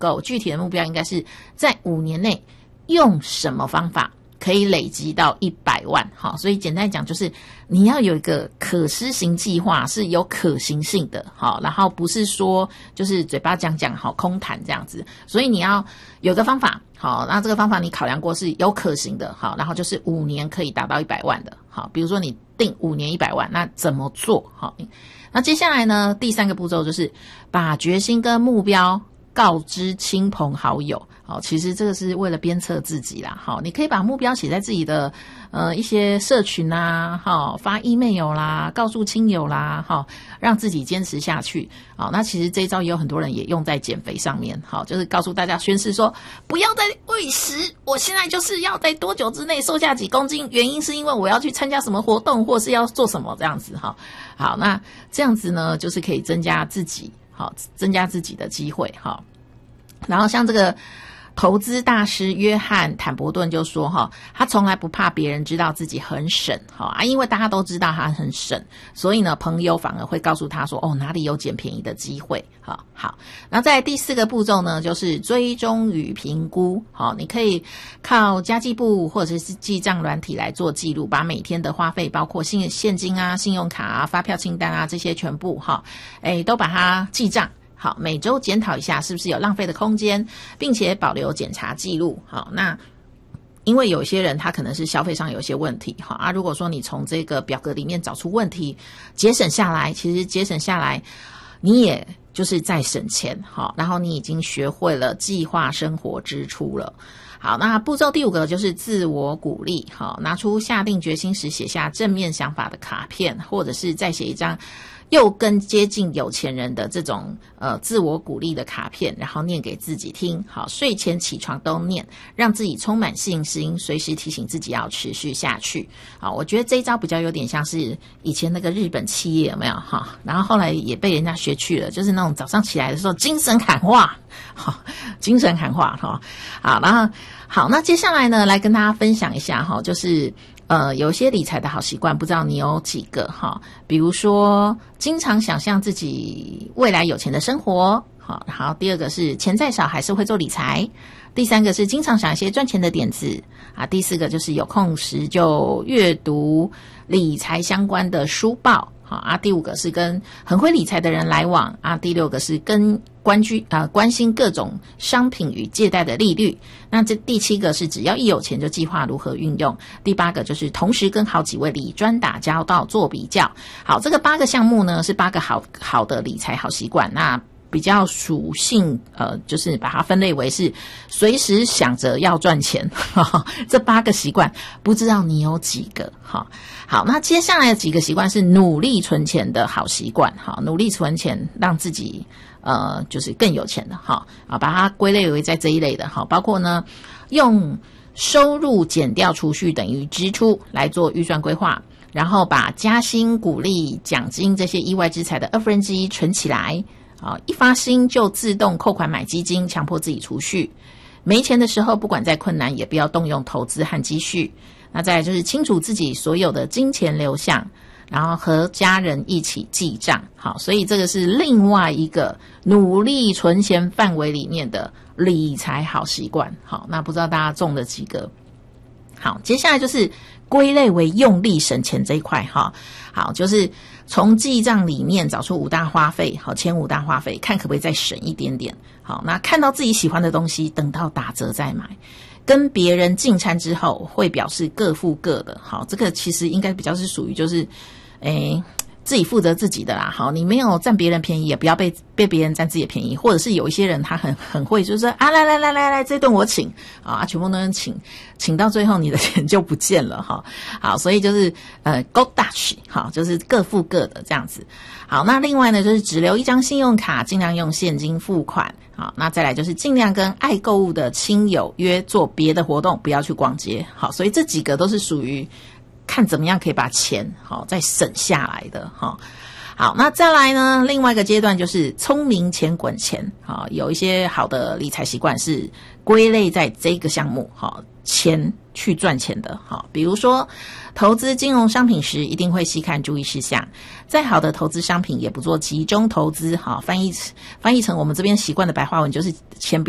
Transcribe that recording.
够，具体的目标应该是在5年内用什么方法可以累积到100万。好，所以简单讲就是你要有一个可施行计划，是有可行性的。好，然后不是说就是嘴巴讲讲好空谈这样子，所以你要有个方法。好，那这个方法你考量过是有可行的。好，然后就是5年可以达到100万的。好，比如说你定5年100万，那怎么做？好，那接下来呢，第3个步骤就是把决心跟目标告知亲朋好友。好，其实这个是为了鞭策自己啦。好，你可以把目标写在自己的一些社群啦，好，发 email 啦，告诉亲友啦，好，让自己坚持下去。好，那其实这一招也有很多人也用在减肥上面。好，就是告诉大家宣誓说不要再喂食，我现在就是要在多久之内瘦下几公斤，原因是因为我要去参加什么活动或是要做什么这样子。好，那这样子呢就是可以增加自己的机会。好，然后像这个投资大师约翰坦伯顿就说他从来不怕别人知道自己很省。因为大家都知道他很省，所以呢朋友反而会告诉他说哪里有捡便宜的机会。好，然后在第4个步骤呢就是追踪与评估。好，你可以靠家计簿或者是记账软体来做记录，把每天的花费包括现金啊、信用卡啊、发票清单啊这些全部都把它记账。好，每周检讨一下是不是有浪费的空间，并且保留检查记录。好，那因为有些人他可能是消费上有一些问题。好啊，如果说你从这个表格里面找出问题，节省下来，其实节省下来你也就是在省钱。好，然后你已经学会了计划生活支出了。好，那步骤第5个就是自我鼓励。好，拿出下定决心时写下正面想法的卡片，或者是再写一张又更接近有钱人的这种自我鼓励的卡片，然后念给自己听。好，睡前起床都念，让自己充满信心，随时提醒自己要持续下去。好，我觉得这一招比较有点像是以前那个日本企业有没有然后后来也被人家学去了，就是那种早上起来的时候精神喊话。好，精神喊话。好，然后好，那接下来呢来跟大家分享一下就是有一些理财的好习惯，不知道你有几个比如说经常想象自己未来有钱的生活。好，然后第2个是钱再少还是会做理财。第3个是经常想一些赚钱的点子第4个就是有空时就阅读理财相关的书报。第5个是跟很会理财的人来往第6个是跟关心各种商品与借贷的利率。那这第7个是只要一有钱就计划如何运用。第8个就是同时跟好几位理专打交道做比较。好，这个8个项目呢是8个好的理财好习惯。那比较属性就是把它分类为是随时想着要赚钱。这8个习惯不知道你有几个。好，那接下来的几个习惯是努力存钱的好习惯。好，努力存钱让自己就是更有钱的。把它归类为在这一类的。包括呢用收入减掉储蓄等于支出来做预算规划，然后把加薪、鼓励、奖金这些意外之财的1/2存起来。一发薪就自动扣款买基金，强迫自己储蓄。没钱的时候，不管再困难，也不要动用投资和积蓄。那再来就是清楚自己所有的金钱流向，然后和家人一起记账。好，所以这个是另外一个努力存钱范围里面的理财好习惯。好，那不知道大家中了几个？好，接下来就是归类为用力省钱这一块。好，就是从记账里面找出5大花费。好，前5大花费，看可不可以再省一点点。好，那看到自己喜欢的东西，等到打折再买。跟别人进餐之后，会表示各付各的。好，这个其实应该比较是属于就是自己负责自己的啦。好，你没有占别人便宜，也不要被别人占自己的便宜。或者是有一些人他很会，就是说来，这顿我请全部都能请到最后你的钱就不见了。好，所以就是go Dutch。好，就是各付各的这样子。好，那另外呢就是只留1张信用卡，尽量用现金付款。好，那再来就是尽量跟爱购物的亲友约做别的活动，不要去逛街。好，所以这几个都是属于看怎么样可以把钱再省下来的。好，那再来呢另外一个阶段就是聪明钱滚钱。好，有一些好的理财习惯是归类在这个项目，钱去赚钱的。好，比如说投资金融商品时一定会细看注意事项，再好的投资商品也不做集中投资。好，翻译成我们这边习惯的白话文就是钱